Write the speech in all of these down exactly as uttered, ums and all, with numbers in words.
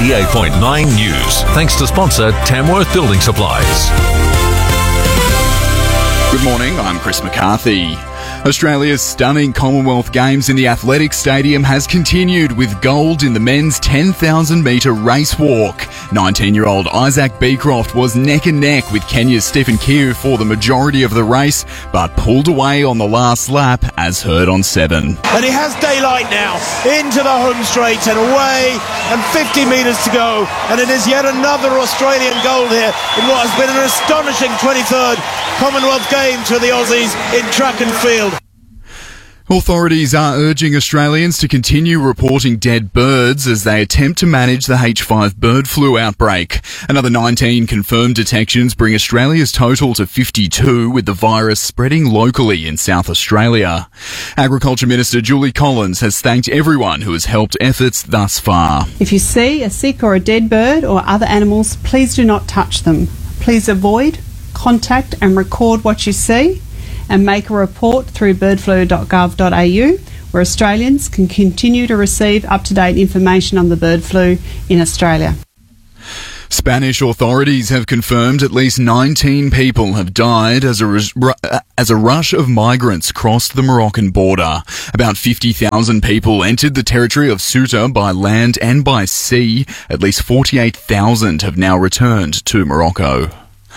eighty-eight point nine News. Thanks to sponsor Tamworth Building Supplies. Good morning, I'm Chris McCarthy. Australia's stunning Commonwealth Games in the Athletics Stadium has continued with gold in the men's ten thousand metre race walk. nineteen-year-old Isaac Beecroft was neck and neck with Kenya's Stephen Kiu for the majority of the race, but pulled away on the last lap, as heard on Seven. And he has daylight now, into the home straight and away, and fifty metres to go, and it is yet another Australian gold here in what has been an astonishing twenty-third Commonwealth Games for the Aussies in track and field. Authorities are urging Australians to continue reporting dead birds as they attempt to manage the H five bird flu outbreak. Another nineteen confirmed detections bring Australia's total to fifty-two, with the virus spreading locally in South Australia. Agriculture Minister Julie Collins has thanked everyone who has helped efforts thus far. If you see a sick or a dead bird or other animals, please do not touch them. Please avoid, contact and record what you see, and make a report through bird flu dot gov dot a u, where Australians can continue to receive up-to-date information on the bird flu in Australia. Spanish authorities have confirmed at least nineteen people have died as a, as a rush of migrants crossed the Moroccan border. About fifty thousand people entered the territory of Ceuta by land and by sea. At least forty-eight thousand have now returned to Morocco.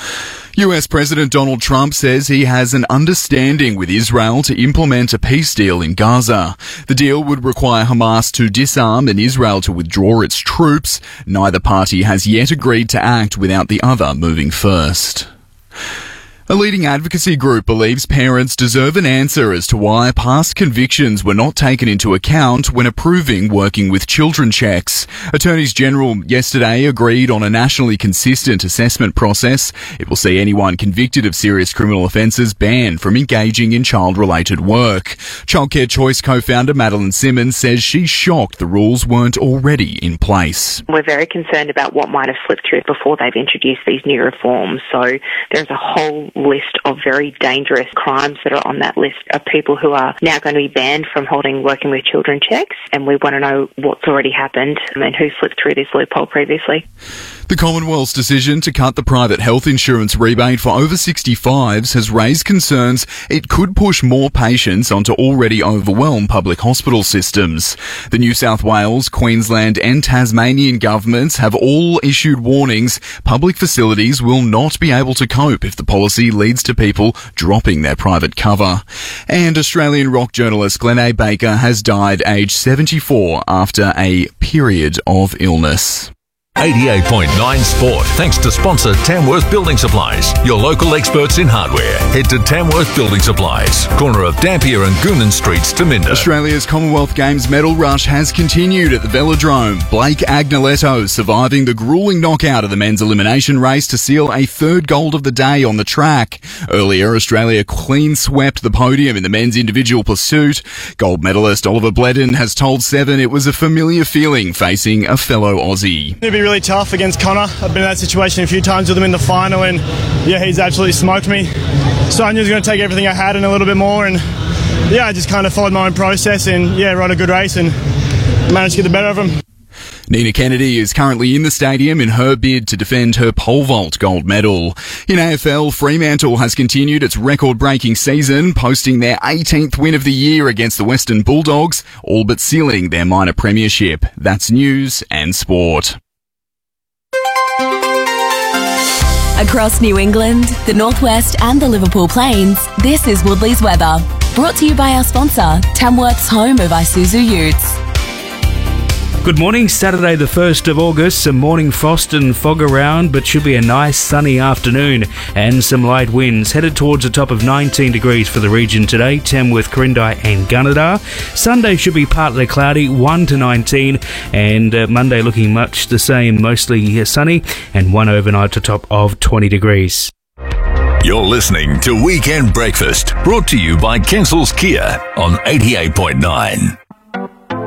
U S President Donald Trump says he has an understanding with Israel to implement a peace deal in Gaza. The deal would require Hamas to disarm and Israel to withdraw its troops. Neither party has yet agreed to act without the other moving first. A leading advocacy group believes parents deserve an answer as to why past convictions were not taken into account when approving working with children checks. Attorneys General yesterday agreed on a nationally consistent assessment process. It will see anyone convicted of serious criminal offences banned from engaging in child-related work. Childcare Choice co-founder Madeline Simmons says she's shocked the rules weren't already in place. We're very concerned about what might have slipped through before they've introduced these new reforms. So there's a whole list of very dangerous crimes that are on that list of people who are now going to be banned from holding working with children checks, and we want to know what's already happened and who slipped through this loophole previously. The Commonwealth's decision to cut the private health insurance rebate for over sixty-fives has raised concerns it could push more patients onto already overwhelmed public hospital systems. The New South Wales, Queensland and Tasmanian governments have all issued warnings public facilities will not be able to cope if the policy leads to people dropping their private cover. And Australian rock journalist Glenn A. Baker has died aged seventy-four after a period of illness. eighty-eight point nine Sport, thanks to sponsor Tamworth Building Supplies, your local experts in hardware. Head to Tamworth Building Supplies, corner of Dampier and Goonan Streets to Minda. Australia's Commonwealth Games medal rush has continued at the Velodrome. Blake Agnoletto surviving the gruelling knockout of the men's elimination race to seal a third gold of the day on the track. Earlier, Australia clean swept the podium in the men's individual pursuit. Gold medalist Oliver Bledden has told Seven it was a familiar feeling facing a fellow Aussie. It'd be really tough against Connor. I've been in that situation a few times with him in the final, and yeah, he's absolutely smoked me. So I knew he was going to take everything I had and a little bit more, and yeah, I just kind of followed my own process and yeah, rode a good race and managed to get the better of him. Nina Kennedy is currently in the stadium in her bid to defend her pole vault gold medal. In A F L, Fremantle has continued its record-breaking season, posting their eighteenth win of the year against the Western Bulldogs, all but sealing their minor premiership. That's news and sport. Across New England, the Northwest and the Liverpool Plains, this is Woodley's weather. Brought to you by our sponsor, Tamworth's home of Isuzu Utes. Good morning, Saturday the first of August. Some morning frost and fog around, but should be a nice sunny afternoon and some light winds. Headed towards a top of nineteen degrees for the region today, Tamworth, Quirindi and Gunnedah. Sunday should be partly cloudy, one to nineteen, and uh, Monday looking much the same, mostly sunny, and one overnight to top of twenty degrees. You're listening to Weekend Breakfast, brought to you by Kensals Kia on eighty-eight point nine.